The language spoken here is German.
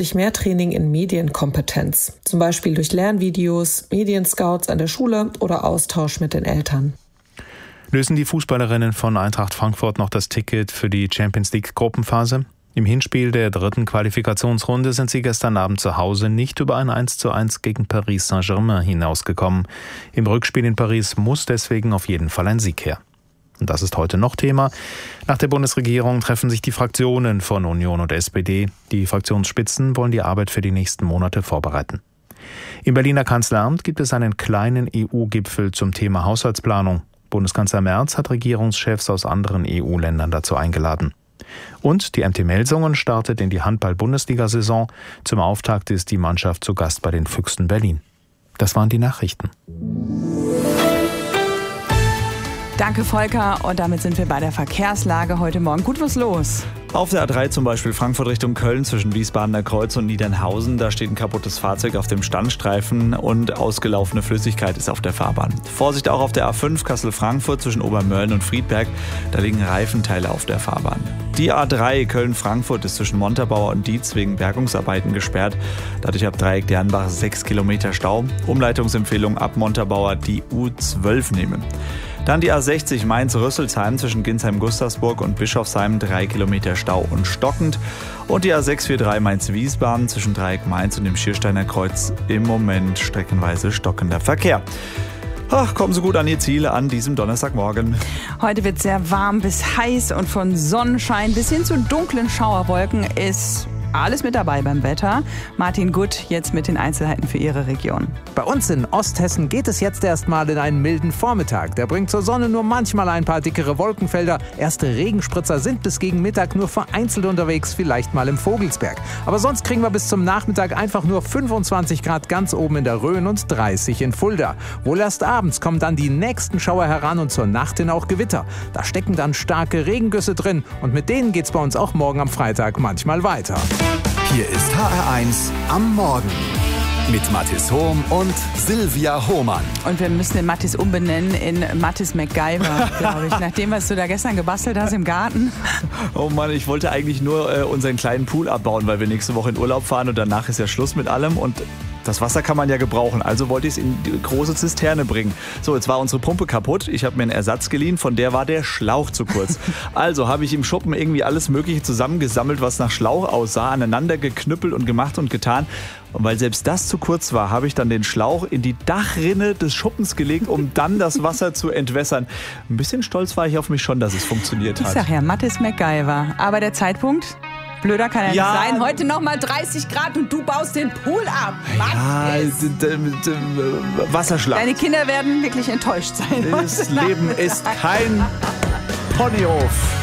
sich mehr Training in Medienkompetenz, zum Beispiel durch Lernvideos, Medienscouts an der Schule oder Austausch mit den Eltern. Lösen die Fußballerinnen von Eintracht Frankfurt noch das Ticket für die Champions-League-Gruppenphase? Im Hinspiel der 3. Qualifikationsrunde sind sie gestern Abend zu Hause nicht über ein 1:1 gegen Paris Saint-Germain hinausgekommen. Im Rückspiel in Paris muss deswegen auf jeden Fall ein Sieg her. Und das ist heute noch Thema. Nach der Bundesregierung treffen sich die Fraktionen von Union und SPD. Die Fraktionsspitzen wollen die Arbeit für die nächsten Monate vorbereiten. Im Berliner Kanzleramt gibt es einen kleinen EU-Gipfel zum Thema Haushaltsplanung. Bundeskanzler Merz hat Regierungschefs aus anderen EU-Ländern dazu eingeladen. Und die MT Melsungen startet in die Handball-Bundesliga-Saison. Zum Auftakt ist die Mannschaft zu Gast bei den Füchsen Berlin. Das waren die Nachrichten. Danke, Volker. Und damit sind wir bei der Verkehrslage heute Morgen. Gut, was los? Auf der A3 zum Beispiel Frankfurt Richtung Köln zwischen Wiesbadener Kreuz und Niedernhausen. Da steht ein kaputtes Fahrzeug auf dem Standstreifen und ausgelaufene Flüssigkeit ist auf der Fahrbahn. Vorsicht auch auf der A5 Kassel-Frankfurt zwischen Obermölln und Friedberg. Da liegen Reifenteile auf der Fahrbahn. Die A3 Köln-Frankfurt ist zwischen Montabaur und Dietz wegen Bergungsarbeiten gesperrt. Dadurch ab Dreieck Dernbach 6 Kilometer Stau. Umleitungsempfehlung ab Montabaur die U12 nehmen. Dann die A60 Mainz-Rüsselsheim zwischen Ginsheim-Gustavsburg und Bischofsheim 3 Kilometer Stau und stockend. Und die A643 Mainz-Wiesbaden zwischen Dreieck Mainz und dem Schiersteiner Kreuz im Moment streckenweise stockender Verkehr. Ach, kommen Sie gut an Ihr Ziel an diesem Donnerstagmorgen. Heute wird sehr warm bis heiß und von Sonnenschein bis hin zu dunklen Schauerwolken ist alles mit dabei beim Wetter. Martin Gutt jetzt mit den Einzelheiten für Ihre Region. Bei uns in Osthessen geht es jetzt erstmal in einen milden Vormittag. Der bringt zur Sonne nur manchmal ein paar dickere Wolkenfelder. Erste Regenspritzer sind bis gegen Mittag nur vereinzelt unterwegs, vielleicht mal im Vogelsberg. Aber sonst kriegen wir bis zum Nachmittag einfach nur 25 Grad ganz oben in der Rhön und 30 in Fulda. Wohl erst abends kommen dann die nächsten Schauer heran und zur Nacht hin auch Gewitter. Da stecken dann starke Regengüsse drin und mit denen geht's bei uns auch morgen am Freitag manchmal weiter. Hier ist HR1 am Morgen mit Mathis Hohm und Silvia Hohmann. Und wir müssen den Mathis umbenennen in Mathis MacGyver, glaube ich. Nach dem, was du da gestern gebastelt hast im Garten. Oh Mann, ich wollte eigentlich nur unseren kleinen Pool abbauen, weil wir nächste Woche in Urlaub fahren und danach ist ja Schluss mit allem und das Wasser kann man ja gebrauchen, also wollte ich es in die große Zisterne bringen. So, jetzt war unsere Pumpe kaputt, ich habe mir einen Ersatz geliehen, von der war der Schlauch zu kurz. Also habe ich im Schuppen irgendwie alles Mögliche zusammengesammelt, was nach Schlauch aussah, aneinander geknüppelt und gemacht und getan. Und weil selbst das zu kurz war, habe ich dann den Schlauch in die Dachrinne des Schuppens gelegt, um dann das Wasser zu entwässern. Ein bisschen stolz war ich auf mich schon, dass es funktioniert hat. Ich sag ja, Mathis MacGyver. Aber der Zeitpunkt? Blöder kann er nicht sein. Heute nochmal 30 Grad und du baust den Pool ab. Wasserschlacht. Deine Kinder werden wirklich enttäuscht sein. Das Leben ist kein Ponyhof.